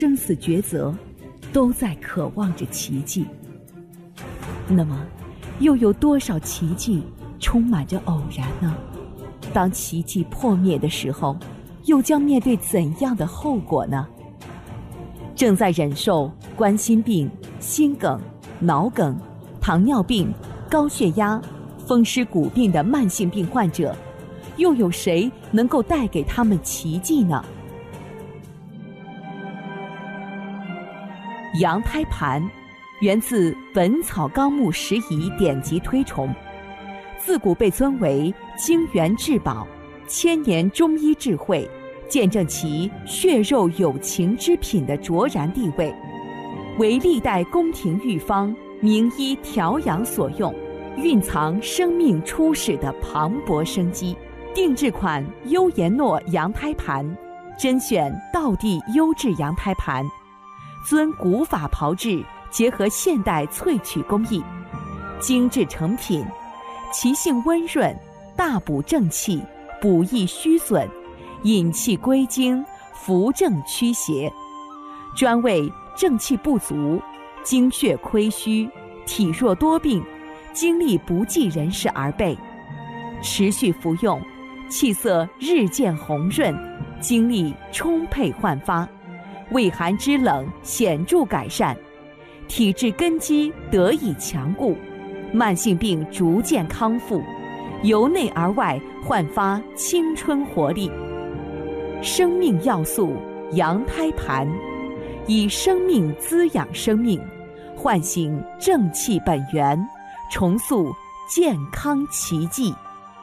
生死抉择，都在渴望着奇迹。那么，又有多少奇迹充满着偶然呢？当奇迹破灭的时候，又将面对怎样的后果呢？正在忍受冠心病、心梗、脑梗、糖尿病、高血压、风湿骨病的慢性病患者，又有谁能够带给他们奇迹呢？羊胎盘源自《本草纲目拾遗》典籍推崇，自古被尊为精元至宝，千年中医智慧，见证其血肉有情之品的卓然地位，为历代宫廷御方、名医调养所用，蕴藏生命初始的磅礴生机。定制款优颜诺羊胎盘，甄选道地优质羊胎盘，遵古法炮制，结合现代萃取工艺，精致成品，其性温润，大补正气，补益虚损，引气归经，扶正驱邪，专为正气不足、精血亏虚、体弱多病、精力不济人士而备。持续服用，气色日渐红润，精力充沛焕发，畏寒肢冷显著改善，体质根基得以强固，慢性病逐渐康复，由内而外焕发青春活力。生命要素羊胎盘，以生命滋养生命，唤醒正气本源，重塑健康奇迹。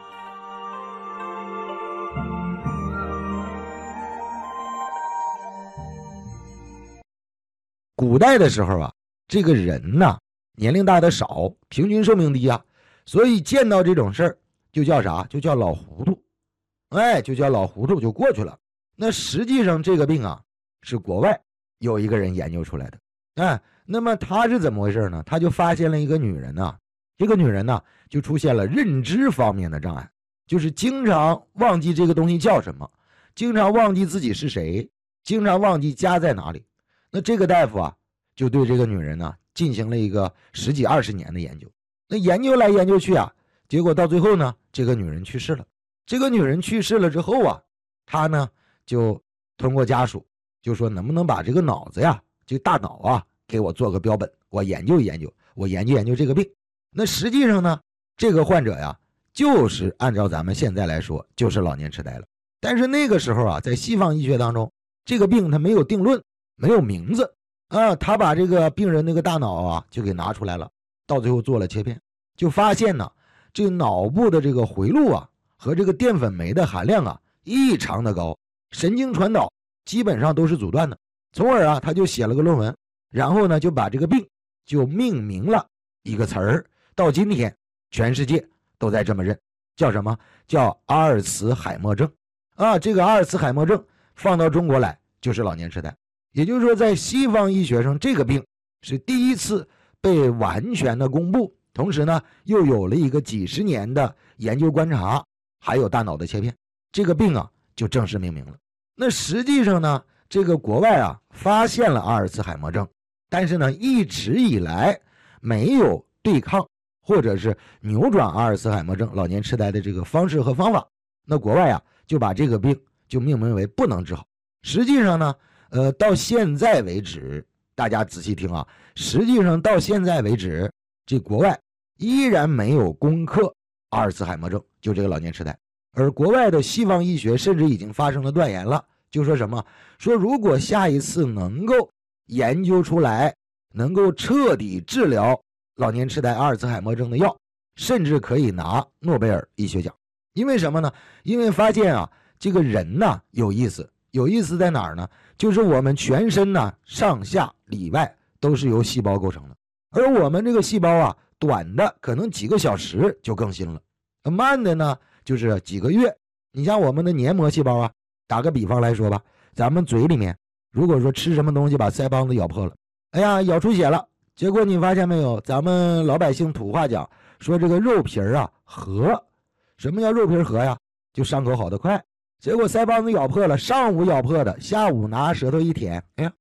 古代的时候啊，这个人呢，年龄大的少，平均寿命低啊，所以见到这种事儿就叫啥？就叫老糊涂，就叫老糊涂就过去了。那实际上这个病啊，是国外有一个人研究出来的，那么他是怎么回事呢？他就发现了一个女人呢，这个女人呢就出现了认知方面的障碍，就是经常忘记这个东西叫什么，经常忘记自己是谁，经常忘记家在哪里。那这个大夫啊，就对这个女人呢进行了一个10几20年的研究。那研究来研究去啊，结果到最后呢，这个女人去世了。这个女人去世了之后啊，他呢就通过家属就说，能不能把这个脑子呀，这个大脑啊，给我做个标本，我研究研究，我研究研究这个病。那实际上呢，这个患者呀，就是按照咱们现在来说，就是老年痴呆了。但是那个时候啊，在西方医学当中，这个病它没有定论，没有名字啊，他把这个病人那个大脑啊就给拿出来了，到最后做了切片，就发现呢，这个脑部的这个回路啊和这个淀粉酶的含量啊异常的高，神经传导基本上都是阻断的。从而啊，他就写了个论文，然后呢就把这个病就命名了一个词儿，到今天全世界都在这么认，叫什么？叫阿尔茨海默症啊。这个阿尔茨海默症放到中国来就是老年痴呆。也就是说，在西方医学上，这个病是第一次被完全的公布，同时呢，又有了一个几十年的研究观察，还有大脑的切片，这个病啊就正式命名了。那实际上呢，这个国外啊发现了阿尔茨海默症，但是呢，一直以来没有对抗或者是扭转阿尔茨海默症老年痴呆的这个方式和方法。那国外啊就把这个病就命名为不能治好。实际上呢，到现在为止，大家仔细听啊，实际上到现在为止，这国外依然没有攻克阿尔茨海默症，就这个老年痴呆。而国外的西方医学甚至已经发生了断言了，就说什么？说如果下一次能够研究出来能够彻底治疗老年痴呆阿尔茨海默症的药，甚至可以拿诺贝尔医学奖。因为什么呢？因为发现啊，这个人呢有意思，有意思在哪儿呢？就是我们全身呢上下里外都是由细胞构成的，而我们这个细胞啊，短的可能几个小时就更新了，慢的呢就是几个月。你像我们的黏膜细胞啊，打个比方来说吧，咱们嘴里面如果说吃什么东西把腮帮子咬破了，哎呀咬出血了，结果你发现没有，咱们老百姓土话讲说这个肉皮啊合。什么叫肉皮合呀？就伤口好得快。结果腮帮子咬破了，上午咬破的，下午拿舌头一舔，哎呀